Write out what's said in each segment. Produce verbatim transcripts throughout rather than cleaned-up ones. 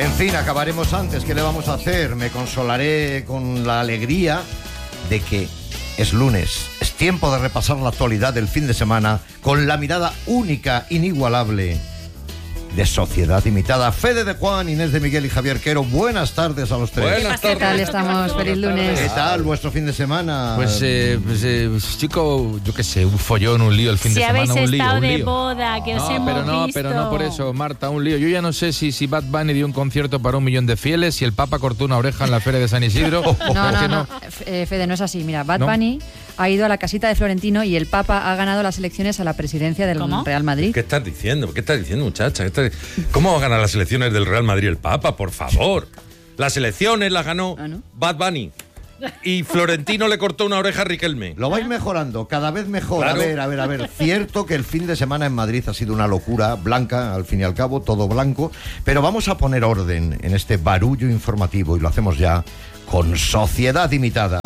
En fin, acabaremos antes. ¿Qué le vamos a hacer? Me consolaré con la alegría de que es lunes. Es tiempo de repasar la actualidad del fin de semana con la mirada única, inigualable de Sociedad Imitada. Fede de Juan, Inés de Miguel y Javier Quero. Buenas tardes a los tres. Buenas tardes. ¿Qué tal estamos? Feliz lunes. ¿Qué tal vuestro fin de semana? Pues, eh, pues eh, chico, yo qué sé, un follón, un lío el fin si de semana, un lío, habéis estado un de lío. boda, que os No, hemos pero no, visto. pero no por eso, Marta, un lío. Yo ya no sé si, si Bad Bunny dio un concierto para un millón de fieles, si el Papa cortó una oreja en la feria de San Isidro. No, es no, que no, eh, Fede, no es así. Mira, Bad ¿No? Bunny ha ido a la casita de Florentino y el Papa ha ganado las elecciones a la presidencia del ¿Cómo? Real Madrid. ¿Qué estás diciendo? ¿Qué estás diciendo, muchacha? ¿Qué estás... ¿Cómo va a ganar las elecciones del Real Madrid el Papa? Por favor. Las elecciones las ganó Ah, ¿no? Bad Bunny. Y Florentino le cortó una oreja a Riquelme. Lo vais mejorando, cada vez mejor. Claro. A ver, a ver, a ver. Cierto que el fin de semana en Madrid ha sido una locura, blanca, al fin y al cabo, todo blanco. Pero vamos a poner orden en este barullo informativo y lo hacemos ya con Sociedad Imitada.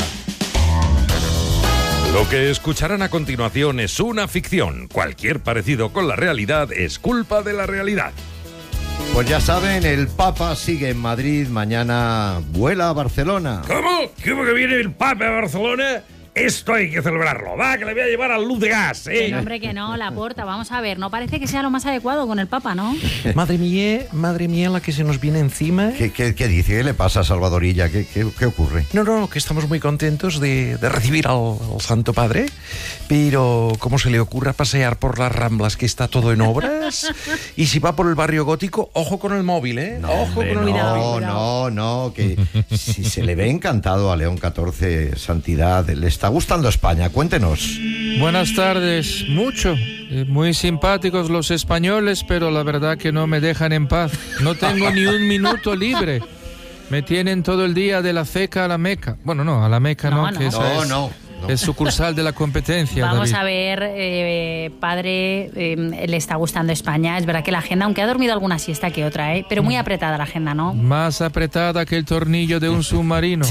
Lo que escucharán a continuación es una ficción. Cualquier parecido con la realidad es culpa de la realidad. Pues ya saben, el Papa sigue en Madrid, mañana vuela a Barcelona. ¿Cómo? ¿Cómo que viene el Papa a Barcelona? Esto hay que celebrarlo. Va, que le voy a llevar a luz de gas, Que ¿eh? no, hombre, que no, Laporta, vamos a ver, no parece que sea lo más adecuado con el Papa, ¿no? Madre mía, madre mía, la que se nos viene encima. ¿Qué, qué, qué dice? ¿Qué le pasa a Salvadorilla? ¿Qué, qué, qué ocurre? No, no, que estamos muy contentos de, de recibir al, al Santo Padre, pero ¿cómo se le ocurra pasear por las Ramblas, que está todo en obras? Y si va por el barrio gótico, ojo con el móvil, ¿eh? ojo Hombre, con el no, móvil. no, no, que si se le ve encantado a León catorce, Santidad, le está gustando España, cuéntenos. Buenas tardes, mucho. Eh, Muy simpáticos los españoles, pero la verdad que no me dejan en paz. No tengo ni un minuto libre. Me tienen todo el día de la ceca a la Meca. Bueno, no, a la Meca no, No, que no. esa No, es, no, no. es sucursal de la competencia. Vamos David. a ver, eh, padre, eh, le está gustando España. Es verdad que la agenda, aunque ha dormido alguna siesta que otra, ¿eh? Pero muy apretada la agenda, ¿no? Más apretada que el tornillo de un submarino.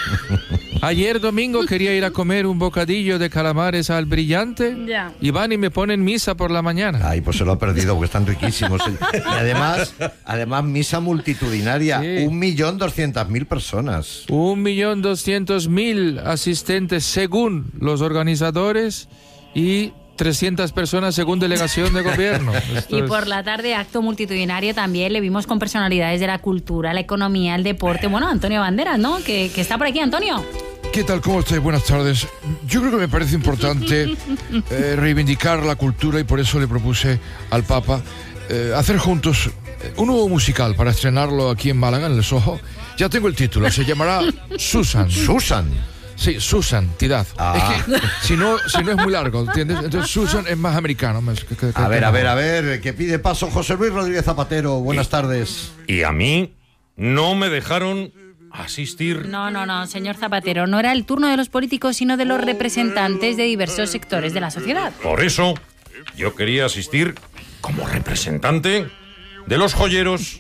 Ayer domingo quería ir a comer un bocadillo de calamares al Brillante Ya. y van y me ponen misa por la mañana. Ay, pues se lo ha perdido porque están riquísimos. Y además, además misa multitudinaria, Sí. un millón doscientas mil personas. Un millón doscientos mil asistentes según los organizadores y trescientas personas según delegación de gobierno. Esto Y es- por la tarde, acto multitudinario también, le vimos con personalidades de la cultura, la economía, el deporte. Bueno, Antonio Banderas, ¿no? Que, que está por aquí, Antonio. ¿Qué tal? ¿Cómo estáis? Buenas tardes. Yo creo que me parece importante eh, reivindicar la cultura y por eso le propuse al Papa eh, hacer juntos eh, un nuevo musical para estrenarlo aquí en Málaga, en el Soho. Ya tengo el título, se llamará Susan. Susan. Sí, Susan, Tidad. Ah. Es que si no, si no es muy largo, ¿entiendes? Entonces Susan es más americano. Más que- que- que- A ver, que- a ver, a ver, que pide paso José Luis Rodríguez Zapatero. Buenas tardes. Y a mí no me dejaron asistir. No, no, no, señor Zapatero, no era el turno de los políticos, sino de los representantes de diversos sectores de la sociedad. Por eso, yo quería asistir como representante de los joyeros.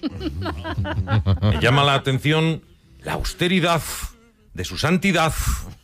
Me llama la atención la austeridad de su santidad.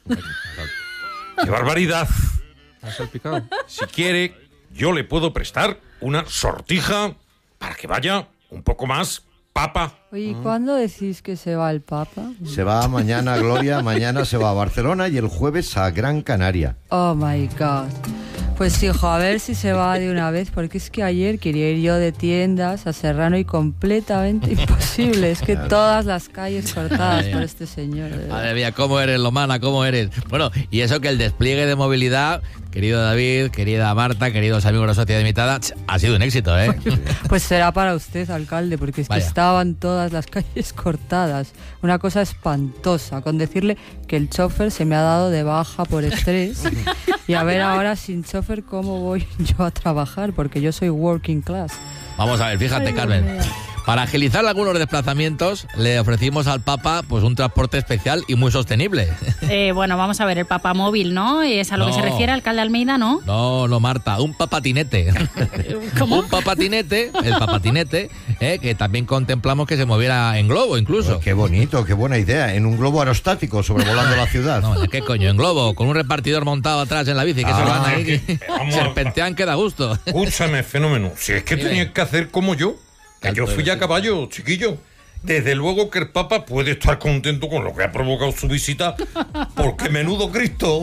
¡Qué barbaridad! ¿Has salpicado? Si quiere, yo le puedo prestar una sortija para que vaya un poco más papa. Oye, ¿y cuándo decís que se va el Papa? Se va mañana a Gloria, mañana se va a Barcelona y el jueves a Gran Canaria. Oh my God. Pues hijo, a ver si se va de una vez, porque es que ayer quería ir yo de tiendas a Serrano y completamente imposible. Es que todas las calles cortadas por este señor. de verdad. Madre mía, ¿cómo eres, Lomana? ¿Cómo eres? Bueno, y eso que el despliegue de movilidad, querido David, querida Marta, queridos amigos de la Sociedad Imitada, ha sido un éxito, ¿eh? Pues será para usted, alcalde, porque es Vaya. que estaban todas las calles cortadas. Una cosa espantosa, con decirle que el chofer se me ha dado de baja por estrés. Y a ver ahora sin chofer cómo voy yo a trabajar, porque yo soy working class. Vamos a ver, fíjate, Carmen. Para agilizar algunos desplazamientos, le ofrecimos al Papa pues un transporte especial y muy sostenible. Eh, bueno, vamos a ver, el papamóvil, ¿no? Es a lo No. que se refiere, alcalde Almeida, ¿no? No, no, Marta, un papatinete. ¿Cómo? Un papatinete, el papatinete, eh, que también contemplamos que se moviera en globo incluso. Pues qué bonito, qué buena idea. En un globo aerostático sobrevolando la ciudad. No, ¿qué coño? En globo, con un repartidor montado atrás en la bici, que se Ah, van ahí, que- que vamos a- serpentean que da gusto. Escúchame, fenómeno. Si es que Dime. tenías que hacer como yo. Que yo Tanto fui eres, a caballo, chiquillo. desde luego que el Papa puede estar contento con lo que ha provocado su visita, porque menudo Cristo.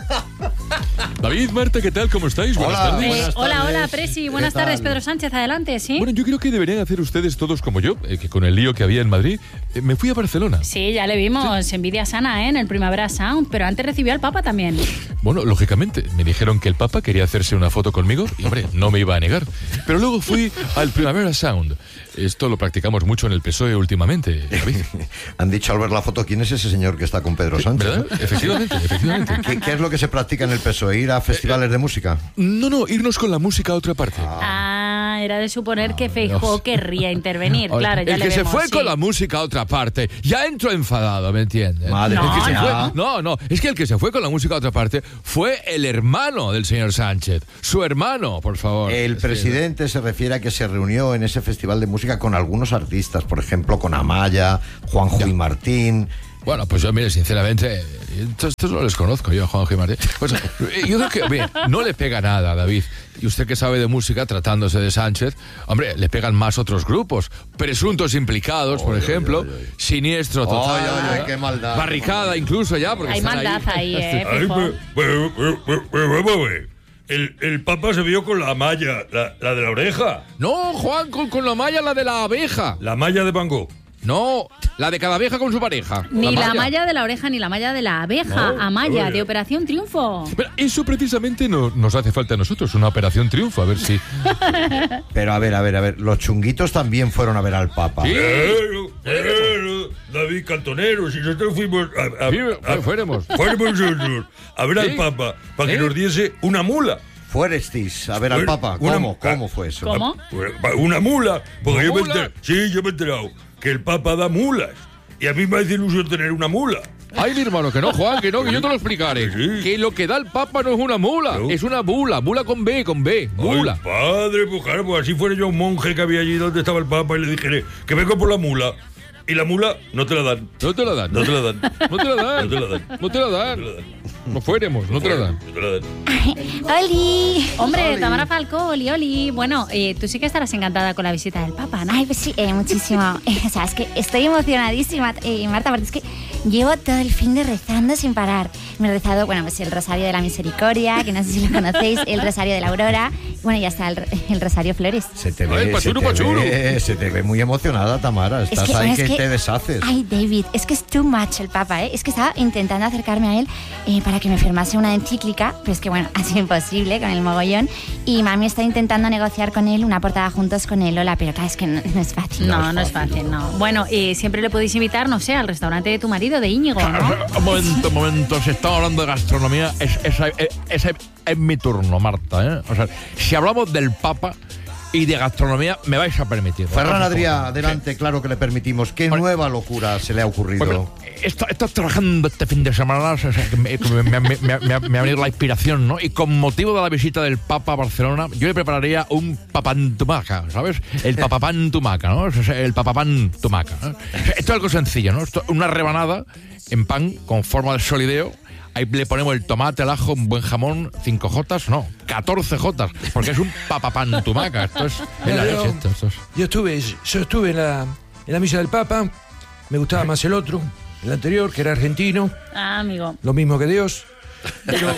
David, Marta, ¿qué tal? ¿Cómo estáis? Buenas Hola. tardes. Eh, Buenas hola, tardes. hola, Presi. Buenas ¿Qué tal? tardes, Pedro Sánchez. Adelante, ¿sí? Bueno, yo creo que deberían hacer ustedes todos como yo, eh, que con el lío que había en Madrid, eh, me fui a Barcelona. Sí, ya le vimos. Envidia sana, ¿eh? En el Primavera Sound. Pero antes recibió al Papa también. Bueno, lógicamente, me dijeron que el Papa quería hacerse una foto conmigo y, hombre, no me iba a negar. Pero luego fui al Primavera Sound. Esto lo practicamos mucho en el P S O E últimamente, David. Han dicho al ver la foto quién es ese señor que está con Pedro Sánchez. ¿Verdad? ¿no? Efectivamente, efectivamente. ¿Qué, qué es lo que se practica en el P S O E? ¿Ir a festivales de música? No, no, irnos con la música a otra parte. Ah, era de suponer que Feijóo Dios. querría intervenir. Claro, ya el le que se vemos, fue sí. con la música a otra parte ya entró enfadado, ¿me entiendes? Madre El que No, se mía. fue- no, no, es que el que se fue con la música a otra parte fue el hermano del señor Sánchez. Su hermano, por favor. El Sí. presidente se refiere a que se reunió en ese festival de música con algunos artistas, por ejemplo, con Amaya, Juanjo y Martín. Bueno, pues yo, mire, sinceramente, estos, estos no les conozco yo, Juanjo y Martín. Pues, yo creo que, mire, no le pega nada, David. Y usted que sabe de música, tratándose de Sánchez, hombre, le pegan más otros grupos. Presuntos implicados, por ejemplo. Siniestro total. Ay, ay, ay, qué maldad, Barricada qué incluso ya, porque Hay están maldad ahí, ¿eh? Ay, Feijóo. pero, pero, pero, pero, pero, vamos a ver. El, el Papa se vio con la malla, la, la de la oreja. No, Juan, con, con la malla, la de la abeja. La malla de Van Gogh. No, la de cada abeja con su pareja. Ni la malla de la oreja ni la malla de la abeja. No, Amaya, oye. de Operación Triunfo. Pero eso precisamente no, nos hace falta a nosotros, una operación triunfo, a ver si... Pero a ver, a ver, a ver, los chunguitos también fueron a ver al Papa. Sí. Pero, pero, David Cantonero, si nosotros fuimos a, a- Sí, a- fuéramos. fuéramos nosotros a ver Sí. al Papa para que Sí. nos diese una mula. Fuerestis a ver al Bueno, Papa. una- ¿Cómo? ¿Cómo fue eso? ¿Cómo? Una mula. Porque ¿Una yo me mula? enter- sí, yo me he enterado que el Papa da mulas. Y a mí me hace ilusión tener una mula. Ay, mi hermano, que no, Juan, que no, que yo te lo explicaré. Sí. Que lo que da el Papa no es una mula, No. es una bula, bula con B, con B, bula. Ay, padre, pues claro, pues así fuera yo un monje que había allí donde estaba el Papa y le dijere que vengo por la mula. Y la mula no te la dan. No te la dan. No te la dan. No te la dan. No te la dan. No te la dan. No fuéramos, no te la dan. No te la dan. ¡Oli! Hombre, Tamara Falcó, Oli, Oli. Bueno, eh, tú sí que estarás encantada con la visita del Papa, ¿no? Ay, pues sí, eh, muchísimo. Eh, o sea, es que estoy emocionadísima, eh, Marta, porque es que llevo todo el fin de rezando sin parar. Me he rezado, bueno, pues el Rosario de la Misericordia, que no sé si lo conocéis, el Rosario de la Aurora, bueno, y hasta el, el Rosario Flores. Se te Ay, ve, se pachuru, te pachuru. ve, se te ve muy emocionada, Tamara. Es Estás que, ahí bueno, que, es que- te deshaces. Ay, David, es que es too much el Papa, ¿eh? Es que estaba intentando acercarme a él eh, para que me firmase una encíclica, pero es que, bueno, ha sido imposible con el mogollón. Y mami está intentando negociar con él una portada juntos con el Lola, pero claro, es que no, no es fácil. No, no es fácil, no. Bueno, eh, siempre le podéis invitar, no sé, al restaurante de tu marido, de Íñigo, ¿no? Un momento, un momento, si estamos hablando de gastronomía, es, esa- es- ese es mi turno, Marta, ¿eh? O sea, si hablamos del Papa y de gastronomía, me vais a permitir. Ferran Adrià, Sí. adelante, claro que le permitimos. ¿Qué nueva locura se le ha ocurrido? Bueno, está- estás trabajando este fin de semana, o sea, que me, que me- me- me- me ha- me ha venido la inspiración, ¿no? Y con motivo de la visita del Papa a Barcelona, yo le prepararía un papantumaca, ¿sabes? El papapantumaca, ¿no? O sea, el papapantumaca, ¿no? O sea, esto es algo sencillo, ¿no? Esto, una rebanada en pan con forma de solideo. Ahí le ponemos el tomate, el ajo, un buen jamón, cinco jotas, no, catorce jotas, porque es un papapantumaca. Esto es, es la leche, esto, esto es. Yo estuve, yo estuve en la, en la misa del Papa, me gustaba más el otro, el anterior, que era argentino, Ah, amigo. lo mismo que Dios. Pero,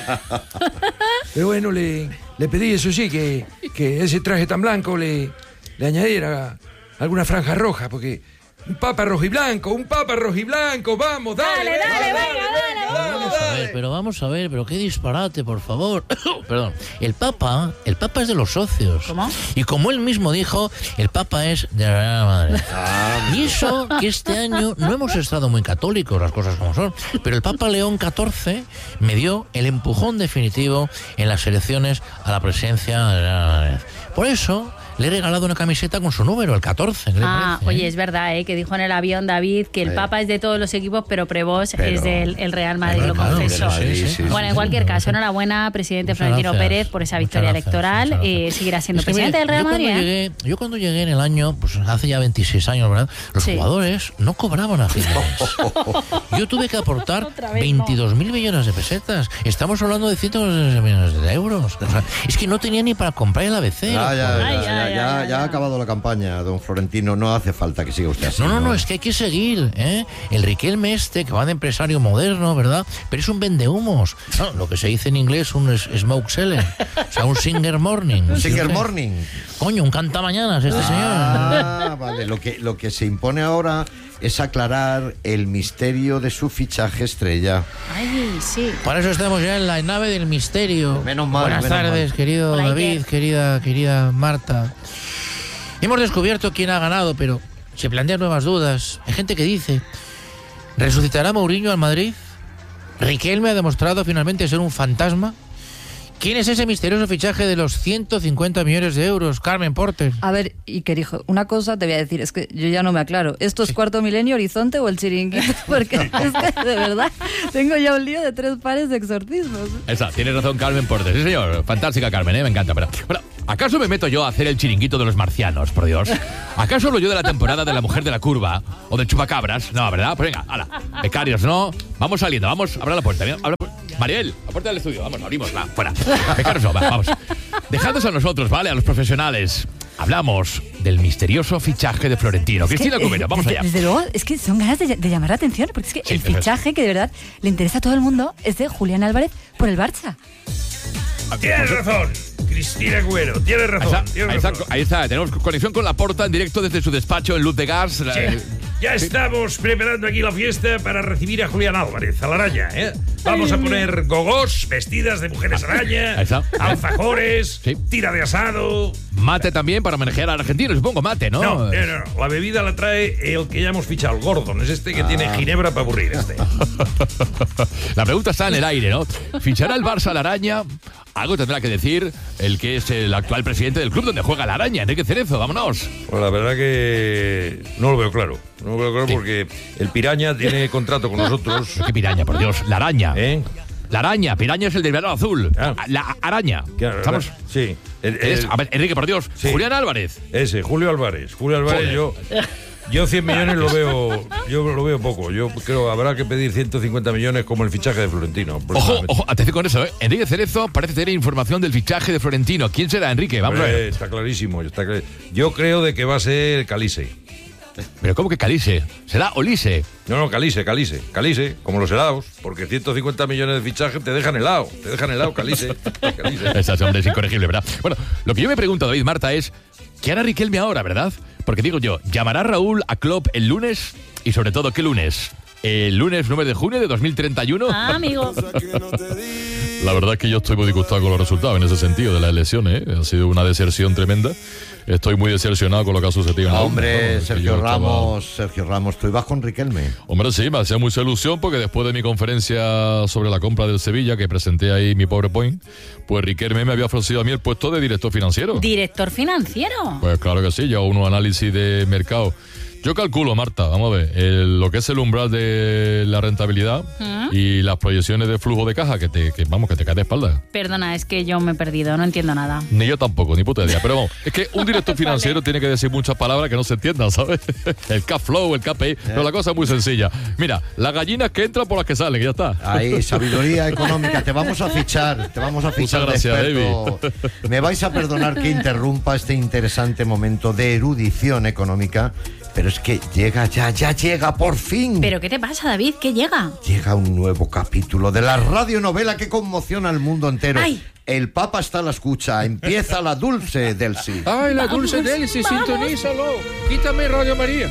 pero bueno, le, le pedí, eso sí, que, que ese traje tan blanco le, le añadiera alguna franja roja, porque un papa rojo y blanco, un papa rojo y blanco, vamos, dale, Dale, dale, venga, dale, dale, Vamos a ver, pero vamos a ver, pero qué disparate, por favor. Perdón. El Papa, el Papa es de los socios. ¿Cómo? Y como él mismo dijo, el Papa es de la Real Madrid. Y eso que este año no hemos estado muy católicos, las cosas como son. Pero el Papa León catorce me dio el empujón definitivo en las elecciones a la presidencia de la Real Madrid. Por eso le he regalado una camiseta con su número, el catorce. ¿Qué le Ah, parece, oye, eh? es verdad, ¿eh? Que dijo en el avión David que el Sí. Papa es de todos los equipos, pero Prevost Pero- es del el Real Madrid, Claro, lo claro, confesó. sí, sí, sí, Bueno, en sí, cualquier sí, caso, sí. enhorabuena, presidente Muchas Florentino gracias. Pérez, por esa Muchas victoria gracias, electoral. muchas Eh, gracias. seguirá siendo Es que, presidente mire, del Real yo Madrid. Cuando ¿eh? llegué, yo cuando llegué en el año, pues hace ya veintiséis años, ¿verdad? Los Sí. jugadores no cobraban a fin de mes. Yo tuve que aportar Otra vez, veintidós mil millones de pesetas. Estamos hablando de cientos de millones de euros. O sea, es que no tenía ni para comprar el A B C. Ya, ya, Ay, ya, ay, ya, ya, ya ya. ha acabado la campaña, don Florentino. No hace falta que siga usted así. No, no, no, es que hay que seguir, ¿eh? El Riquelme este, que va de empresario moderno, ¿verdad? Pero es un vendehumos. No, lo que se dice en inglés, un s- smoke seller. O sea, un singer morning. Un singer ¿Sí? morning. Coño, un cantamañanas este Ah, vale. Lo que, lo que se impone ahora es aclarar el misterio de su fichaje estrella. Ay, sí. señor. Para eso estamos ya en la nave del misterio. Menos mal, Buenas menos tardes, mal. querido Hola, David, Iker. querida, querida Marta. Hemos descubierto quién ha ganado, pero se plantean nuevas dudas. Hay gente que dice, ¿resucitará Mourinho al Madrid? ¿Riquelme ha demostrado finalmente ser un fantasma? ¿Quién es ese misterioso fichaje de los ciento cincuenta millones de euros, Carmen Porter? A ver, Iker, hijo, una cosa te voy a decir, es que yo ya no me aclaro. ¿Esto es Cuarto Milenio, Horizonte o el Chiringuito? Porque es que, de verdad, tengo ya un lío de tres pares de exorcismos. Esa, tienes razón, Carmen Porter. Sí, señor. Fantástica, Carmen, ¿eh? Me encanta. Pero, bueno, ¿acaso me meto yo a hacer el chiringuito de los marcianos, por Dios? ¿Acaso hablo yo de la temporada de la mujer de la curva? ¿O del chupacabras? No, ¿verdad? Pues venga, hala. Becarios, ¿no? Vamos saliendo, vamos, abra la puerta. Abra... Mariel, la puerta del estudio, vamos, abrimosla, fuera. Becarios, no, va, vamos. Dejadnos a nosotros, ¿vale? A los profesionales. Hablamos del misterioso fichaje de Florentino. Cristina que, Cubero, eh, vamos desde, allá. Desde luego, es que son ganas de, de llamar la atención, porque es que Sí, el eso es. fichaje que de verdad le interesa a todo el mundo es de Julián Álvarez por el Barça. Tienes razón, Cristina Cuero, tienes Ahí razón. está, tienes ahí está, razón. ahí está. Tenemos conexión con Laporta en directo desde su despacho en Luz de Gas. Sí, ya estamos preparando aquí la fiesta para recibir a Julián Álvarez, a la araña, ¿eh? Vamos a poner gogós, vestidas de mujeres araña, Ahí está. alfajores, Sí. tira de asado. Mate también para homenajear al argentino, supongo, mate, ¿no? No, no, no, la bebida la trae el que ya hemos fichado, el Gordon, es este que tiene ginebra para aburrir, este. La pregunta está en el aire, ¿no? ¿Fichará el Barça a la araña? Algo tendrá que decir el que es el actual presidente del club donde juega la araña, Enrique Cerezo, vámonos. Pues la verdad que no lo veo claro. No lo veo claro Sí. porque el Piraña tiene contrato con nosotros. Pero qué piraña, por Dios, la araña. ¿Eh? La araña, piraña es el del verano azul. Ah. La araña. Claro, Estamos. Sí. El- Es- el- a ver, Enrique, por Dios, Sí. Julián Álvarez. Ese, Julio Álvarez. Julio Álvarez, Joder. yo. Yo cien millones lo veo, yo lo veo poco. Yo creo que habrá que pedir ciento cincuenta millones como el fichaje de Florentino. Ojo, próximamente. ojo, atención con eso, ¿eh? Enrique Cerezo parece tener información del fichaje de Florentino. ¿Quién será, Enrique? Vamos a Hombre, ver. está clarísimo, está clar- Yo creo de que va a ser Calise. Pero ¿cómo que Calise? ¿Será Olise? No, no, Calise, Calise, Calise, como los helados, porque ciento cincuenta millones de fichaje te dejan helado, te dejan helado, Calise. Calise. Ese hombre es incorregible, ¿verdad? Bueno, lo que yo me pregunto, David, Marta, es ¿qué hará Riquelme ahora, verdad? Porque digo yo, ¿llamará Raúl a Klopp el lunes? Y sobre todo, ¿qué lunes? ¿El lunes nueve de junio de dos mil treinta y uno? Ah, amigo. La verdad es que yo estoy muy disgustado con los resultados en ese sentido de las elecciones, ¿eh? Ha sido una deserción tremenda. Estoy muy decepcionado con lo que ha sucedido en la urna, Hombre, ¿no? Porque Sergio yo estaba- Ramos, Sergio Ramos, tú ibas con Riquelme. Hombre, sí, me hacía mucha ilusión porque después de mi conferencia sobre la compra del Sevilla, que presenté ahí mi PowerPoint, pues Riquelme me había ofrecido a mí el puesto de director financiero. Director financiero. Pues claro que sí, yo hago unos análisis de mercado. Yo calculo, Marta, vamos a ver, el- lo que es el umbral de la rentabilidad ¿Mm? y las proyecciones de flujo de caja que te, que, vamos, que te cae de espalda. Perdona, es que yo me he perdido, no entiendo nada. Ni yo tampoco, ni puta idea. Pero vamos, es que un director financiero tiene que decir muchas palabras que no se entiendan, ¿sabes? El cash flow, el K P I. Pero la cosa es muy sencilla. Mira, las gallinas que entran por las que salen, y ya está. Ahí, sabiduría económica. Te vamos a fichar, te vamos a fichar de gracias, experto. Me vais a perdonar que interrumpa este interesante momento de erudición económica, pero es que llega ya, ya llega, por fin. ¿Pero qué te pasa, David? ¿Qué llega? Llega un nuevo capítulo de la radionovela que conmociona al mundo entero. ¡Ay! El Papa está a la escucha, empieza la dulce del sí. Ay, la dulce Delcy, vamos. sintonízalo. Quítame Radio María.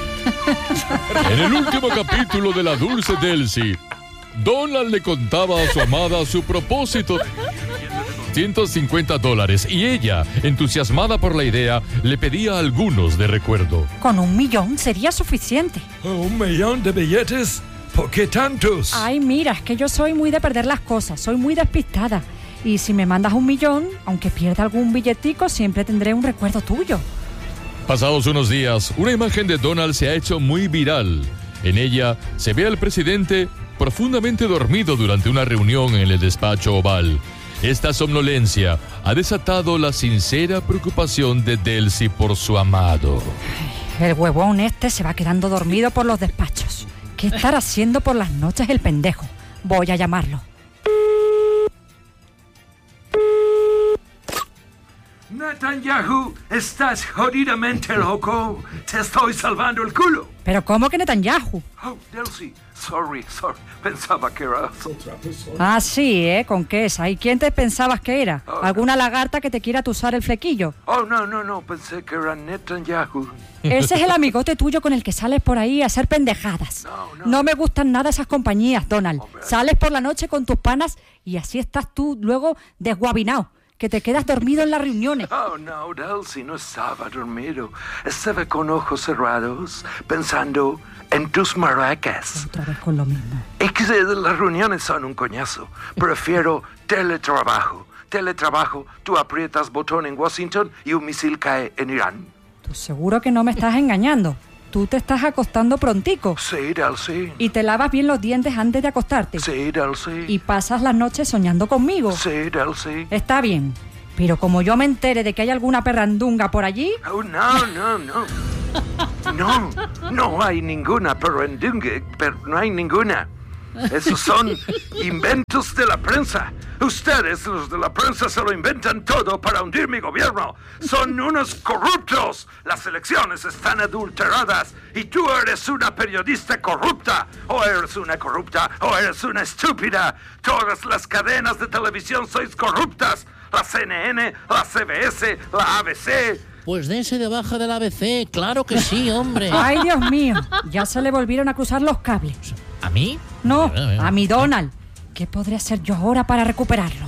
En el último capítulo de La Dulce Delcy, Donald le contaba a su amada su propósito. ciento cincuenta dólares y ella, entusiasmada por la idea, le pedía algunos de recuerdo. Con un millón sería suficiente. ¿Un millón de billetes? ¿Por qué tantos? Ay, mira, es que yo soy muy de perder las cosas, soy muy despistada. Y si me mandas un millón, aunque pierda algún billetico, siempre tendré un recuerdo tuyo. Pasados unos días, una imagen de Donald se ha hecho muy viral. En ella se ve al presidente profundamente dormido durante una reunión en el despacho oval. Esta somnolencia ha desatado la sincera preocupación de Delcy por su amado. El huevón este se va quedando dormido por los despachos. ¿Qué estará haciendo por las noches el pendejo? Voy a llamarlo. Netanyahu, estás jodidamente loco. Te estoy salvando el culo. ¿Pero cómo que Netanyahu? Oh, Delcy, sorry, sorry. Pensaba que eras otra persona. Ah, sí, ¿eh? ¿Con qué esa? ¿Y quién te pensabas que era? Oh, ¿Alguna lagarta que te quiera tusar el flequillo? Oh, no, no, no. Pensé que era Netanyahu. Ese es el amigote tuyo con el que sales por ahí a hacer pendejadas. No, no. No me gustan nada esas compañías, Donald. Hombre. Sales por la noche con tus panas y así estás tú luego desguabinado, que te quedas dormido en las reuniones. Oh, no, Delcy, no estaba dormido. Estaba con ojos cerrados, pensando en tus maracas. Otra vez con lo mismo. Es que las reuniones son un coñazo. Prefiero teletrabajo. Teletrabajo, tú aprietas botón en Washington y un misil cae en Irán. ¿Tú seguro que no me estás engañando? Tú te estás acostando prontico. Sí, Delcy. Y te lavas bien los dientes antes de acostarte. Sí, Delcy. Y pasas las noches soñando conmigo. Sí, Delcy. Está bien. Pero como yo me entere de que hay alguna perrandunga por allí... Oh, no, no, no. No, no hay ninguna perrandunga. Pero no hay ninguna. Esos son inventos de la prensa. Ustedes, los de la prensa, se lo inventan todo para hundir mi gobierno. Son unos corruptos. Las elecciones están adulteradas y tú eres una periodista corrupta. O eres una corrupta o eres una estúpida. Todas las cadenas de televisión sois corruptas. La C N N, la C B S, la A B C... Pues dense de baja del A B C, claro que sí, hombre. Ay, Dios mío, ya se le volvieron a cruzar los cables. ¿A mí? No, a mi Donald. ¿Qué podré hacer yo ahora para recuperarlo?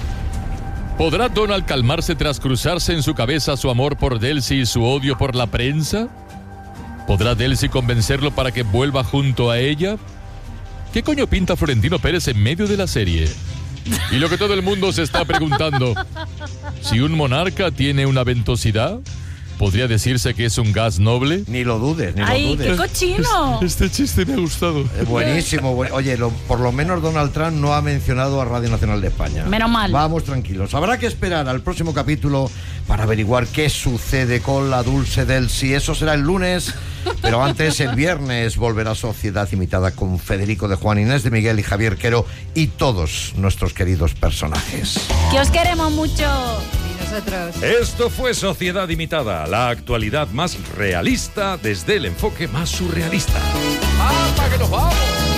¿Podrá Donald calmarse tras cruzarse en su cabeza su amor por Delcy y su odio por la prensa? ¿Podrá Delcy convencerlo para que vuelva junto a ella? ¿Qué coño pinta Florentino Pérez en medio de la serie? Y lo que todo el mundo se está preguntando, si un monarca tiene una ventosidad, ¿podría decirse que es un gas noble? Ni lo dudes, ni ¡Ay, lo dudes. qué cochino! Este chiste me ha gustado. Eh, buenísimo. Bu Oye, lo, por lo menos Donald Trump no ha mencionado a Radio Nacional de España. Menos mal. Vamos tranquilos. Habrá que esperar al próximo capítulo para averiguar qué sucede con la dulce Delcy. Eso será el lunes. Pero antes, el viernes, volverá Sociedad Imitada con Federico de Juan, Inés de Miguel y Javier Quero y todos nuestros queridos personajes. ¡Que os queremos mucho! Y nosotros. Esto fue Sociedad Imitada, la actualidad más realista desde el enfoque más surrealista. ¡Hasta que nos vamos!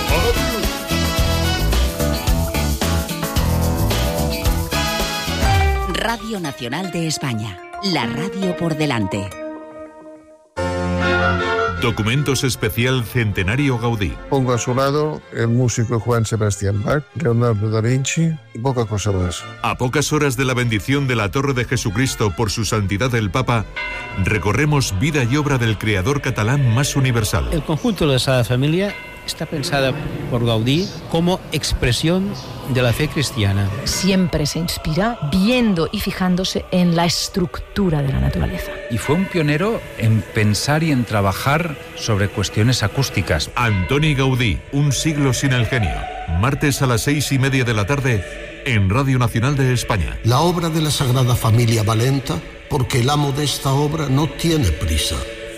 Radio Nacional de España, la radio por delante. Documentos especial Centenario Gaudí. Pongo a su lado el músico Juan Sebastián Bach, Leonardo da Vinci y poca cosa más. A pocas horas de la bendición de la Torre de Jesucristo por su santidad el Papa, recorremos vida y obra del creador catalán más universal. El conjunto de la Sagrada Familia está pensada por Gaudí como expresión de la fe cristiana. Siempre se inspira viendo y fijándose en la estructura de la naturaleza. Y fue un pionero en pensar y en trabajar sobre cuestiones acústicas. Antoni Gaudí, un siglo sin el genio. Martes a las seis y media de la tarde en Radio Nacional de España. La obra de la Sagrada Familia va lenta porque el amo de esta obra no tiene prisa.